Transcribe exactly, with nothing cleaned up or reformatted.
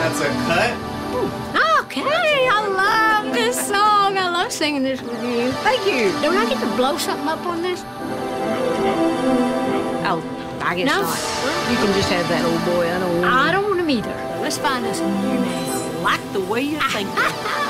That's a cut. Okay, I love this song. I love singing this with you. Thank you. Don't I get to blow something up on this? Oh, I guess No. not. You can just have that old boy. I don't want I don't want him either. Let's find us a new man. like the way you think.